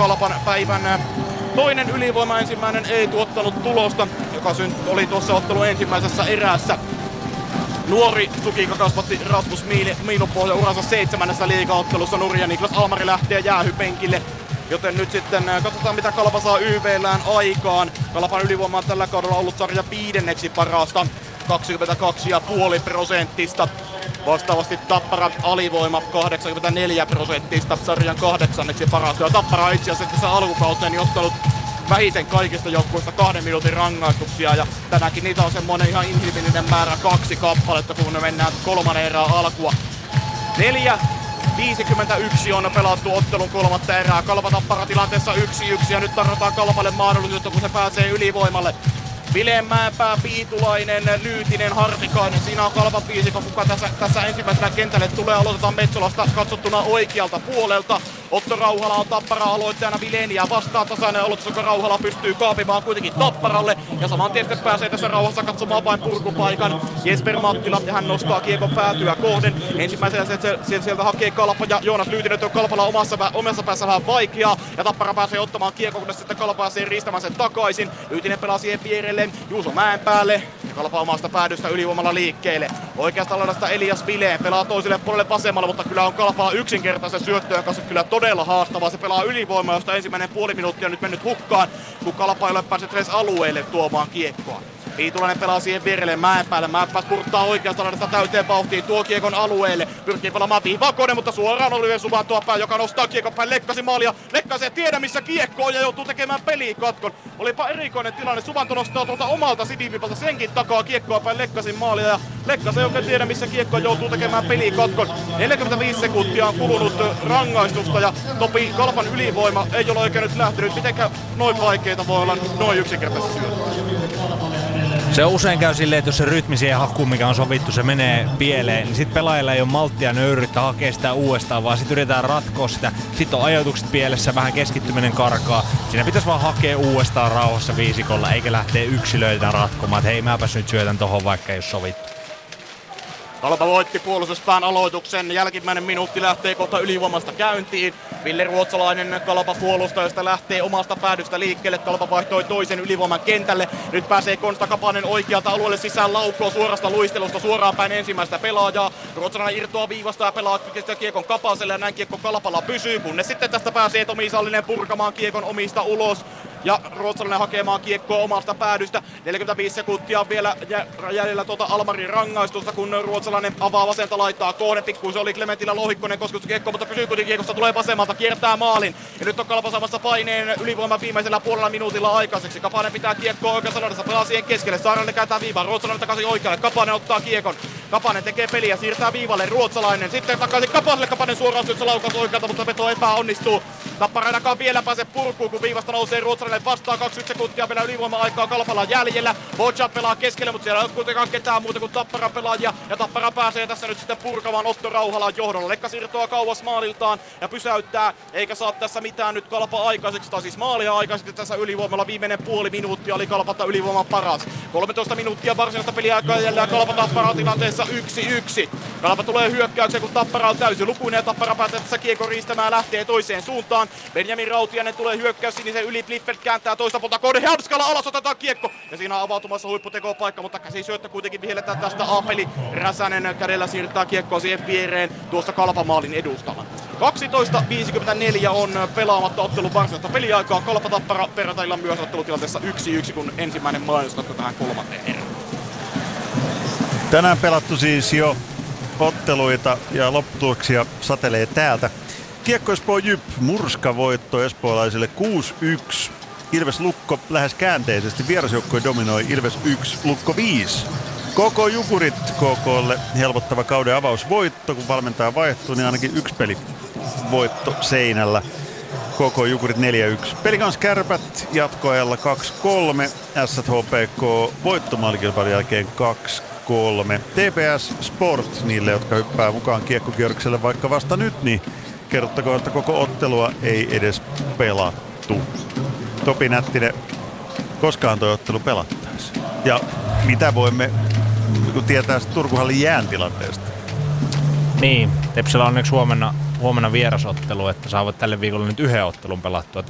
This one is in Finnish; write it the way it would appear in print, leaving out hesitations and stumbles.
Kalpan päivän toinen ylivoima, ensimmäinen ei tuottanut tulosta, joka oli tuossa ottelun ensimmäisessä erässä. Nuori Sukika kasvatti Rasmus Miinupohja uransa 7. liigaottelussa nurin ja Niklas Almari lähtee jäähypenkille. Joten nyt sitten katsotaan mitä Kalpa saa YV:llään aikaan. Kalpan ylivoima on tällä kaudella ollut sarja 5. parasta, 22,5%. Vastaavasti Tapparan alivoima 84%, sarjan 8. parasta. Ja Tappara on itse asiassa tässä alkukauteen ottanut vähiten kaikista joukkueista 2 minuutin rangaistuksia, ja tänäänkin niitä on semmoinen ihan inhimillinen määrä 2 kappaletta, kun me mennään kolmannen erään alkua. 4.51 on pelattu ottelun kolmatta erää. Kalpa Tappara tilanteessa 1-1 ja nyt tarjotaan Kalpalle mahdollisuutta, kun se pääsee ylivoimalle. Vileen, Mäenpää, Piitulainen, Lyytinen, Hartikainen. Siinä on Kalpan viisikko, kuka tässä ensimmäisenä kentälle tulee. Aloitetaan Metsolasta katsottuna oikealta puolelta. Otto Rauhala on Tappara aloittajana Vileniä vastaan. Tasainen aloitus, joka Rauhala pystyy kaapimaan kuitenkin Tapparalle. Ja saman tien pääsee tässä rauhassa katsomaan vain purkupaikan Jesper Mattila. Ja hän nostaa kiekon päätyä kohden. Ensimmäisenä sieltä hakee Kalpa ja Joonas Lyytinen. On Kalpalla omassa päässä vähän vaikeaa. Ja Tappara pääsee ottamaan kiekon, kunnes sitten Kalpa pääsee riistämään sen takaisin. Lyytinen pelaa siihen vierelle Juuso Mäenpäälle. Ja Kalpa omasta päädystä ylivoimalla liikkeelle. Oikeasta laidasta Elias Vileen pelaa toiselle puolelle vasemmalle, mutta kyllä on Kalpaa yksinkertaisen syöttöön kanssa kyllä todella haastavaa. Se pelaa ylivoimaa, josta ensimmäinen puoli minuuttia on nyt mennyt hukkaan, kun Kalpa ei ole päässyt edes alueelle tuomaan kiekkoa. Piitulainen pelaa siihen vierelle Mäenpäälle. Mäenpää spurttaa oikeasta laidasta täyteen vauhtiin, tuo kiekon alueelle. Pyrkii pelaamaan Vihvakonen, mutta suoraan Oliver Suvantoa joka nostaa kiekon päin Lekkasin maalia. Lekkas ei tiedä missä kiekko on ja joutuu tekemään pelikatkon. Olipa erikoinen tilanne. Suvanto nostaa tuolta omalta sidivipalta senkin takaa kiekkoa päin Lekkasin maalia. Ja Lekkas ei oikein tiedä missä kiekko joutuu tekemään pelikatkon. 45 sekuntia on kulunut rangaistusta ja Topi Kalpan ylivoima ei ole oikein nyt lähtenyt. Mitenkä noin vaikeita voi olla noin yksinkertaisesti syödä? Se usein käy silleen, että jos se rytmi siihen hakuun, mikä on sovittu, se menee pieleen, niin sit pelaajilla ei ole malttia nöyryttää hakea sitä uudestaan, vaan sit yritetään ratkoa sitä. Sitten on ajoitukset pielessä, vähän keskittyminen karkaa. Siinä pitäisi vaan hakea uudestaan rauhassa viisikolla, eikä lähteä yksilöitä ratkomaan, että hei mäpäs nyt syötän tohon, vaikka ei ole sovittu. Kalpa voitti puolustuspään aloituksen. Jälkimmäinen minuutti lähtee kohta ylivoimasta käyntiin. Ville Ruotsalainen Kalpa puolustajasta lähtee omasta päädystä liikkeelle. Kalpa vaihtoi toisen ylivoiman kentälle. Nyt pääsee Konsta Kapanen oikealta alueelle sisään laukkoa suorasta luistelusta suoraan päin ensimmäistä pelaajaa. Ruotsalainen irtoaa viivasta ja pelaa kiekon Kapaselle ja näin kiekko Kalpalla pysyy. Kunnes sitten tästä pääsee Tomi Sallinen purkamaan kiekon omista ulos. Ja ruotsalainen hakemaan kiekkoa omasta päädystä. 45 sekuntia vielä jäljellä Almarin rangaistusta, kun ruotsalainen avaa vasenta laittaa kohden. Pikkuun se oli Klementillä Lohikkonen kosketuskiekko, mutta pysyy kuitenkin kiekosta, tulee vasemmalta, kiertää maalin. Ja nyt on Kalpa saamassa paineen ylivoiman viimeisellä puolella minuutilla aikaiseksi. Kapanen pitää kiekkoa oikeassa laidassa, pelaa siihen keskelle. Saarelle kääntää viivaan, ruotsalainen takaisin oikealle. Kapanen ottaa kiekon. Kapanen tekee peliä, siirtää viivalle, ruotsalainen. Sitten takaisin Kapaselle, Kapanen suoraan syötsä laukaus oikealta, mutta veto epäonnistuu. Tappara ainakaan vielä pääse purkuun, kun viivasta nousee ruotsalainen vastaan. 20 sekuntia vielä ylivoima-aikaa Kalpalla jäljellä. Bochap pelaa keskelle, mutta siellä ei ole kuitenkaan ketään muuta kuin Tappara pelaajia. Ja Tappara pääsee tässä nyt sitten purkamaan Otto Rauhalan johdolla. Lekka siirtoa kauas maaliltaan ja pysäyttää, eikä saa tässä mitään nyt Kalpa aikaiseksi. Tai siis maalia aikaiseksi tässä ylivoimalla. Viimeinen puoli minuuttia oli Kalpalta ylivoiman paras. 13 minuuttia varsinaista peliaikaa jäljellä Kalpa Tappara tilanteessa 1-1. Kalpa tulee hyökkäykseen, kun Tappara on täysin lukuinen ja Tappara pääsee tässä kiekon riistämään, lähtee toiseen suuntaan. Benjamin Rautiainen tulee hyökkäys sinisen yli, Bliffert kääntää toista puolta kohden. Hanskalla alas, otetaan kiekko. Ja siinä on avautumassa huipputekopaikka, mutta käsi syöttö kuitenkin vihelletään tästä Aapeli Räsänen kädellä siirtää kiekkoa siihen viereen tuosta Kalpamaalin edustalla. 12.54 on pelaamatta ottelun varsinaista peliaikaa. Kalpa Tappara perjantailla myös ottelutilanteessa 1-1, kun ensimmäinen mainoskatko tähän kolmanteen erään. Tänään pelattu siis jo otteluita ja lopputuloksia satelee täältä. Kiekko Espoo Jyp, murskavoitto espoolaisille 6-1. Ilves Lukko lähes käänteisesti. Vierasjoukkue dominoi Ilves 1, Lukko 5. KK Jukurit, KKlle helpottava kauden avausvoitto. Kun valmentaja vaihtuu, niin ainakin yksi peli voitto seinällä. KK Jukurit 4-1. Pelikans Kärpät jatkoajalla 2-3. SHPK voittomaalikilpailun jälkeen 2-3. TPS Sport niille, jotka hyppää mukaan kiekkokierrokselle vaikka vasta nyt, niin kerrottakoon, että koko ottelua ei edes pelattu. Topi Nättinen, koskaan tuo ottelu pelattaisi? Ja mitä voimme tietää Turkuhallin jääntilanteesta? Niin, Tepsillä on onneksi huomenna vierasottelu, että saavat tälle viikolla nyt yhden ottelun pelattua.